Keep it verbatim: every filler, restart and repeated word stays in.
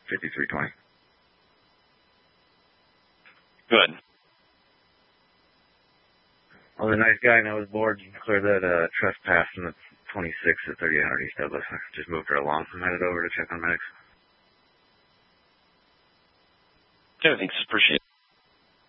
fifty-three twenty. Good. Well, the nice guy knows board. You can clear that uh, trespass in the twenty-six at thirty-eight hundred East Douglas. I just moved her along. I'm headed over to check on medics. Yeah, thanks. Appreciate it.